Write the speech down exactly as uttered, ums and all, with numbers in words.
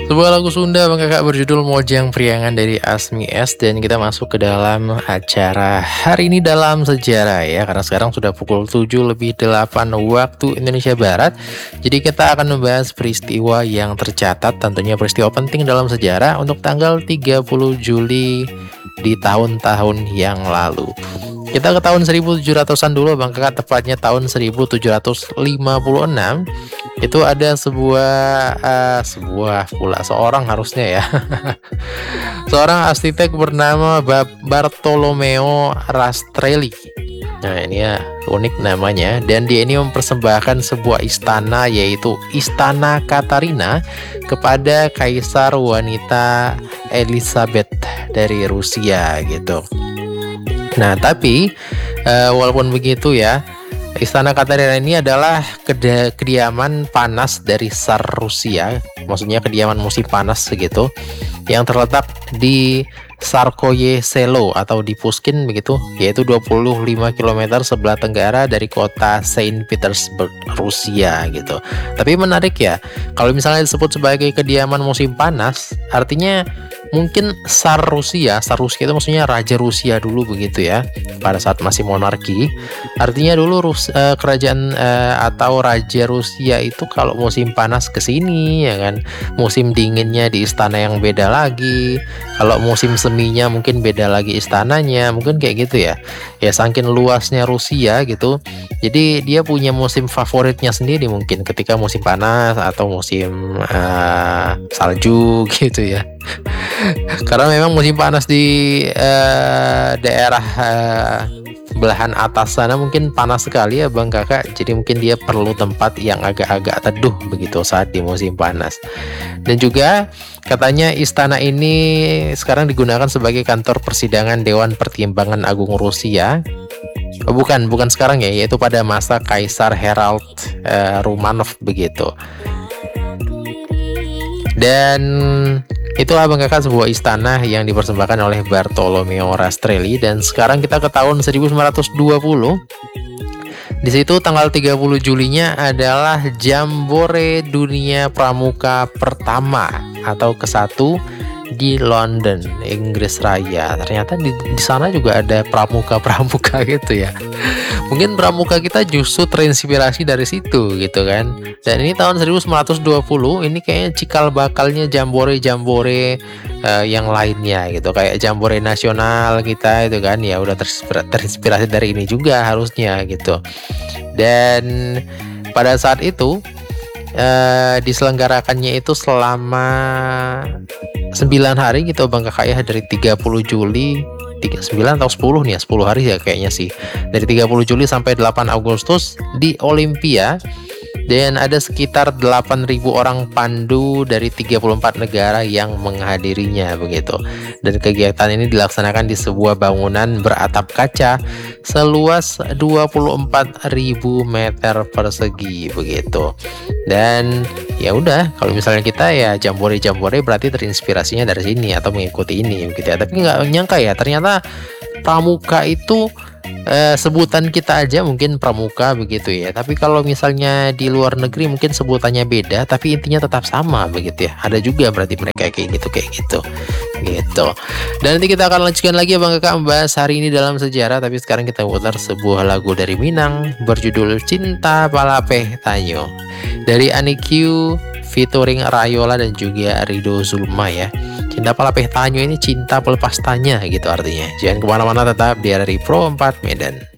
Sebuah lagu Sunda Bang Kakak berjudul Mojang Priangan dari Asmi S, dan kita masuk ke dalam acara hari ini dalam sejarah ya, karena sekarang sudah pukul tujuh lebih delapan waktu Indonesia Barat. Jadi kita akan membahas peristiwa yang tercatat, tentunya peristiwa penting dalam sejarah untuk tanggal tiga puluh Juli di tahun-tahun yang lalu. Kita ke tahun seribu tujuh ratusan dulu Bang Kakak, tepatnya tahun seribu tujuh ratus lima puluh enam. Itu ada sebuah uh, sebuah pula seorang harusnya ya. Seorang arsitek bernama Bartolomeo Rastrelli. Nah, ini ya unik namanya, dan dia ini mempersembahkan sebuah istana, yaitu Istana Katarina, kepada kaisar wanita Elizabeth dari Rusia gitu. Nah, tapi uh, walaupun begitu ya, Istana Katarina ini adalah kediaman panas dari Tsar Rusia, maksudnya kediaman musim panas segitu, yang terletak di Tsarskoye Selo atau di Pushkin begitu, yaitu dua puluh lima kilometer sebelah tenggara dari kota Saint Petersburg, Rusia gitu. Tapi menarik ya, kalau misalnya disebut sebagai kediaman musim panas, artinya mungkin Tsar Rusia, Tsar Rusia itu maksudnya Raja Rusia dulu begitu ya, pada saat masih monarki. Artinya dulu Rus, eh, kerajaan eh, atau Raja Rusia itu kalau musim panas ke sini ya kan, musim dinginnya di istana yang beda lagi. Kalau musim seminya mungkin beda lagi istananya, mungkin kayak gitu ya. Ya saking luasnya Rusia gitu. Jadi dia punya musim favoritnya sendiri mungkin ketika musim panas atau musim uh, salju gitu ya. Karena memang musim panas di uh, daerah uh, belahan atas sana mungkin panas sekali ya Bang Kakak. Jadi mungkin dia perlu tempat yang agak-agak teduh begitu saat di musim panas. Dan juga katanya istana ini sekarang digunakan sebagai kantor persidangan Dewan Pertimbangan Agung Rusia. Oh, bukan, bukan sekarang ya, yaitu pada masa Kaisar Harald uh, Romanov begitu. Dan itulah Bang Kakak sebuah istana yang dipersembahkan oleh Bartolomeo Rastrelli. Dan sekarang kita ke tahun seribu sembilan ratus dua puluh. Di situ tanggal tiga puluh Julinya adalah Jambore Dunia Pramuka pertama atau kesatu di London, Inggris Raya. Ternyata di, di sana juga ada pramuka-pramuka gitu ya. Mungkin pramuka kita justru terinspirasi dari situ gitu kan. Dan ini tahun seribu sembilan ratus dua puluh, ini kayaknya cikal bakalnya jambore-jambore uh, yang lainnya gitu. Kayak jambore nasional kita itu kan ya udah terinspirasi dari ini juga harusnya gitu. Dan pada saat itu uh, diselenggarakannya itu selama sembilan hari gitu Bang Kakak ya, dari tiga puluh Juli, tiga puluh sembilan atau sepuluh nih ya, sepuluh hari ya kayaknya sih, dari tiga puluh Juli sampai delapan Agustus di Olimpia. Dan ada sekitar delapan ribu orang pandu dari tiga puluh empat negara yang menghadirinya begitu. Dan kegiatan ini dilaksanakan di sebuah bangunan beratap kaca seluas dua puluh empat ribu meter persegi begitu. Dan ya udah, kalau misalnya kita ya jambore-jambore berarti terinspirasinya dari sini atau mengikuti ini begitu ya. Tapi nggak nyangka ya, ternyata pramuka itu Eh, sebutan kita aja mungkin pramuka begitu ya, tapi kalau misalnya di luar negeri mungkin sebutannya beda, tapi intinya tetap sama begitu ya. Ada juga berarti mereka kayak gitu kayak gitu gitu. Dan nanti kita akan lanjutkan lagi ya Bang Kakak membahas hari ini dalam sejarah. Tapi sekarang kita putar sebuah lagu dari Minang berjudul Cinta Palapeh Tanyo dari Ani-Q featuring Rayola dan juga Rido Zulma ya. Cinta Palapeh Tanyo ini cinta pelepas tanya gitu artinya. Jangan kemana-mana, tetap di R R I Pro empat Medan.